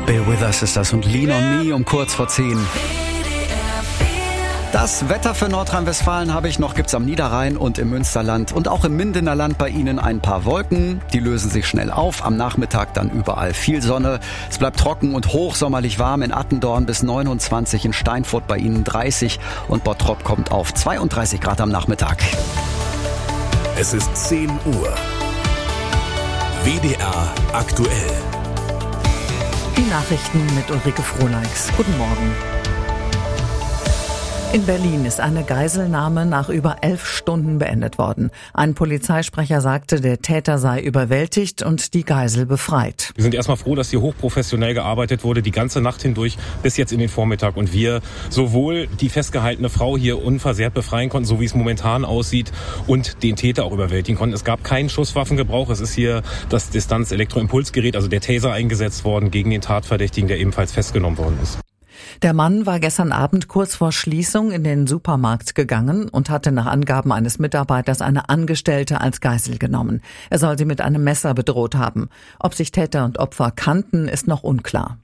Bill Withers ist das und Lean on Me um kurz vor 10. Das Wetter für Nordrhein-Westfalen gibt's am Niederrhein und im Münsterland und auch im Mindener Land bei Ihnen ein paar Wolken. Die lösen sich schnell auf. Am Nachmittag dann überall viel Sonne. Es bleibt trocken und hochsommerlich warm in Attendorn bis 29, in Steinfurt bei Ihnen 30 und Bottrop kommt auf 32 Grad am Nachmittag. Es ist 10 Uhr. WDR aktuell. Die Nachrichten mit Ulrike Frohleix. Guten Morgen. In Berlin ist eine Geiselnahme nach über 11 Stunden beendet worden. Ein Polizeisprecher sagte, der Täter sei überwältigt und die Geisel befreit. Wir sind erstmal froh, dass hier hochprofessionell gearbeitet wurde, die ganze Nacht hindurch bis jetzt in den Vormittag. Und wir sowohl die festgehaltene Frau hier unversehrt befreien konnten, so wie es momentan aussieht, und den Täter auch überwältigen konnten. Es gab keinen Schusswaffengebrauch. Es ist hier das Distanz-Elektroimpulsgerät, also der Taser, eingesetzt worden gegen den Tatverdächtigen, der ebenfalls festgenommen worden ist. Der Mann war gestern Abend kurz vor Schließung in den Supermarkt gegangen und hatte nach Angaben eines Mitarbeiters eine Angestellte als Geisel genommen. Er soll sie mit einem Messer bedroht haben. Ob sich Täter und Opfer kannten, ist noch unklar.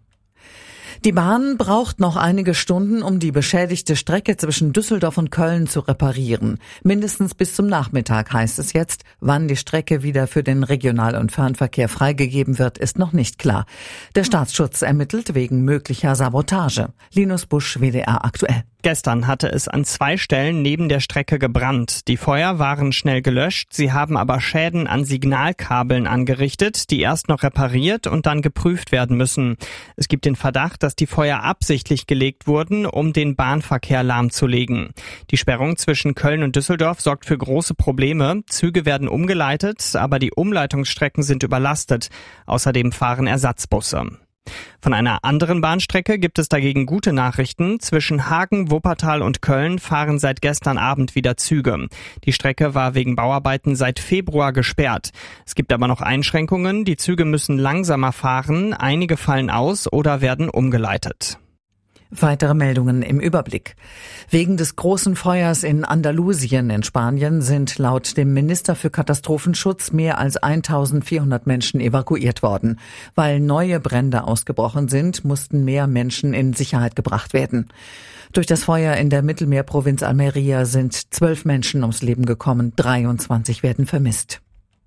Die Bahn braucht noch einige Stunden, um die beschädigte Strecke zwischen Düsseldorf und Köln zu reparieren. Mindestens bis zum Nachmittag heißt es jetzt. Wann die Strecke wieder für den Regional- und Fernverkehr freigegeben wird, ist noch nicht klar. Der Staatsschutz ermittelt wegen möglicher Sabotage. Linus Busch, WDR aktuell. Gestern hatte es an 2 Stellen neben der Strecke gebrannt. Die Feuer waren schnell gelöscht, sie haben aber Schäden an Signalkabeln angerichtet, die erst noch repariert und dann geprüft werden müssen. Es gibt den Verdacht, dass die Feuer absichtlich gelegt wurden, um den Bahnverkehr lahmzulegen. Die Sperrung zwischen Köln und Düsseldorf sorgt für große Probleme. Züge werden umgeleitet, aber die Umleitungsstrecken sind überlastet. Außerdem fahren Ersatzbusse. Von einer anderen Bahnstrecke gibt es dagegen gute Nachrichten. Zwischen Hagen, Wuppertal und Köln fahren seit gestern Abend wieder Züge. Die Strecke war wegen Bauarbeiten seit Februar gesperrt. Es gibt aber noch Einschränkungen. Die Züge müssen langsamer fahren, einige fallen aus oder werden umgeleitet. Weitere Meldungen im Überblick. Wegen des großen Feuers in Andalusien in Spanien sind laut dem Minister für Katastrophenschutz mehr als 1400 Menschen evakuiert worden. Weil neue Brände ausgebrochen sind, mussten mehr Menschen in Sicherheit gebracht werden. Durch das Feuer in der Mittelmeerprovinz Almería sind 12 Menschen ums Leben gekommen, 23 werden vermisst.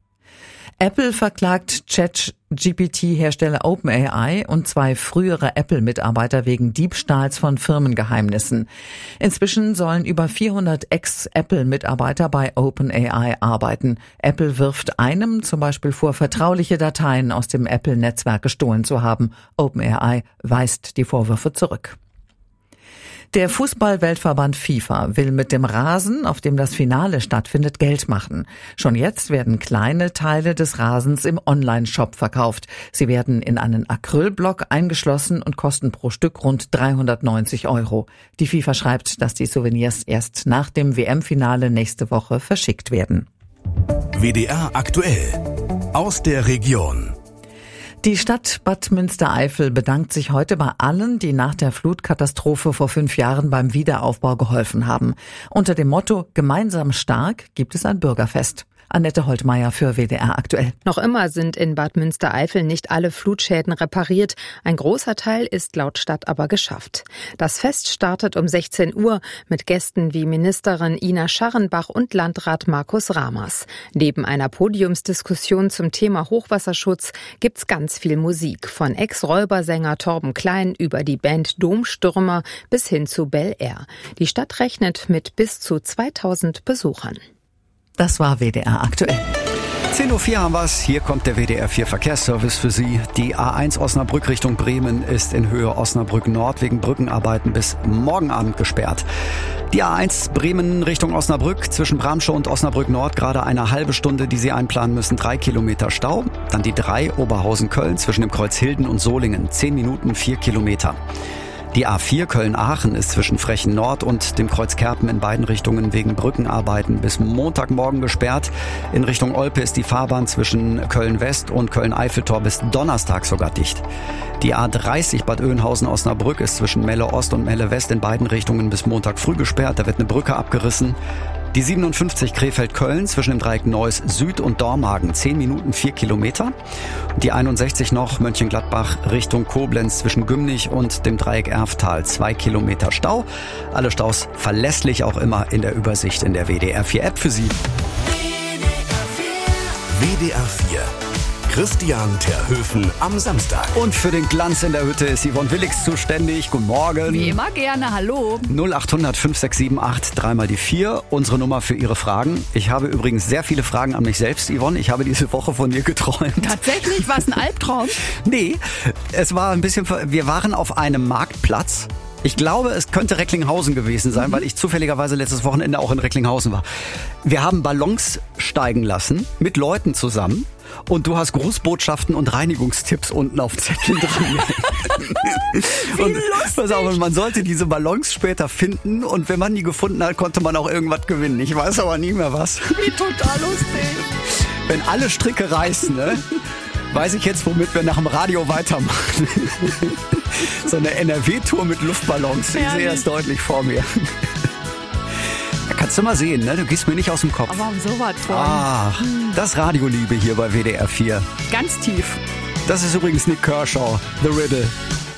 Apple verklagt ChatGPT-Hersteller OpenAI und 2 frühere Apple-Mitarbeiter wegen Diebstahls von Firmengeheimnissen. Inzwischen sollen über 400 Ex-Apple-Mitarbeiter bei OpenAI arbeiten. Apple wirft einem zum Beispiel vor, vertrauliche Dateien aus dem Apple-Netzwerk gestohlen zu haben. OpenAI weist die Vorwürfe zurück. Der Fußball-Weltverband FIFA will mit dem Rasen, auf dem das Finale stattfindet, Geld machen. Schon jetzt werden kleine Teile des Rasens im Online-Shop verkauft. Sie werden in einen Acrylblock eingeschlossen und kosten pro Stück rund 390 €. Die FIFA schreibt, dass die Souvenirs erst nach dem WM-Finale nächste Woche verschickt werden. WDR aktuell. Aus der Region. Die Stadt Bad Münstereifel bedankt sich heute bei allen, die nach der Flutkatastrophe vor 5 Jahren beim Wiederaufbau geholfen haben. Unter dem Motto Gemeinsam stark gibt es ein Bürgerfest. Annette Holtmeier für WDR aktuell. Noch immer sind in Bad Münstereifel nicht alle Flutschäden repariert. Ein großer Teil ist laut Stadt aber geschafft. Das Fest startet um 16 Uhr mit Gästen wie Ministerin Ina Scharrenbach und Landrat Markus Ramers. Neben einer Podiumsdiskussion zum Thema Hochwasserschutz gibt's ganz viel Musik. Von Ex-Räubersänger Torben Klein über die Band Domstürmer bis hin zu Bel Air. Die Stadt rechnet mit bis zu 2000 Besuchern. Das war WDR aktuell. 10.04 Uhr haben wir's. Hier kommt der WDR 4 Verkehrsservice für Sie. Die A1 Osnabrück Richtung Bremen ist in Höhe Osnabrück Nord wegen Brückenarbeiten bis morgen Abend gesperrt. Die A1 Bremen Richtung Osnabrück zwischen Bramsche und Osnabrück Nord gerade eine halbe Stunde, die Sie einplanen müssen. 3 Kilometer Stau. Dann die 3 Oberhausen-Köln zwischen dem Kreuz Hilden und Solingen. 10 Minuten, 4 Kilometer. Die A4 Köln-Aachen ist zwischen Frechen Nord und dem Kreuz Kerpen in beiden Richtungen wegen Brückenarbeiten bis Montagmorgen gesperrt. In Richtung Olpe ist die Fahrbahn zwischen Köln-West und Köln-Eiffeltor bis Donnerstag sogar dicht. Die A30 Bad Oeynhausen-Osnabrück ist zwischen Melle Ost und Melle West in beiden Richtungen bis Montag früh gesperrt. Da wird eine Brücke abgerissen. Die 57 Krefeld-Köln zwischen dem Dreieck Neuss Süd und Dormagen 10 Minuten 4 Kilometer. Die 61 noch Mönchengladbach Richtung Koblenz zwischen Gümnich und dem Dreieck Erftal 2 Kilometer Stau. Alle Staus verlässlich auch immer in der Übersicht in der WDR 4 App für Sie. WDR 4. Christian Terhöfen am Samstag. Und für den Glanz in der Hütte ist Yvonne Willix zuständig. Guten Morgen. Wie immer gerne, hallo. 0800 5678 3 die 4, unsere Nummer für Ihre Fragen. Ich habe übrigens sehr viele Fragen an mich selbst, Yvonne. Ich habe diese Woche von dir geträumt. Tatsächlich? War es ein Albtraum? Nee, es war ein bisschen, wir waren auf einem Marktplatz. Ich glaube, es könnte Recklinghausen gewesen sein, weil ich zufälligerweise letztes Wochenende auch in Recklinghausen war. Wir haben Ballons steigen lassen, mit Leuten zusammen. Und du hast Grußbotschaften und Reinigungstipps unten auf Zetteln dran. Und pass auf, man sollte diese Ballons später finden und wenn man die gefunden hat, konnte man auch irgendwas gewinnen. Ich weiß aber nie mehr was. Wie total lustig. Wenn alle Stricke reißen, ne, weiß ich jetzt, womit wir nach dem Radio weitermachen. So eine NRW-Tour mit Luftballons. Ich sehe das deutlich vor mir. Ja, kannst du mal sehen, ne? Du gehst mir nicht aus dem Kopf. Aber um sowas von. Ach, das Radioliebe hier bei WDR 4. Ganz tief. Das ist übrigens Nick Kershaw, The Riddle.